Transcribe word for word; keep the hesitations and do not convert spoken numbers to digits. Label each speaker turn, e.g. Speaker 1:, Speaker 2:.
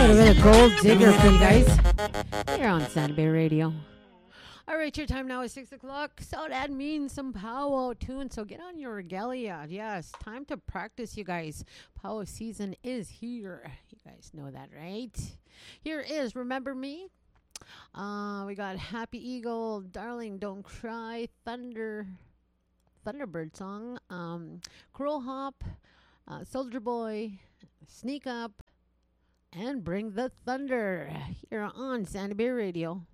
Speaker 1: little bit of Gold Digger for you guys here on Santa Bay Radio. All right, your time now is six o'clock, so that means some powwow tune. So get on your regalia. Yes, time to practice, you guys. Powwow season is here. You guys know that, right? Here is Remember Me. Uh, we got Happy Eagle, Darling, Don't Cry, Thunder, Thunderbird song, um, Crow Hop, uh, Soldier Boy, Sneak Up, and Bring the Thunder here on Santa Bay Radio.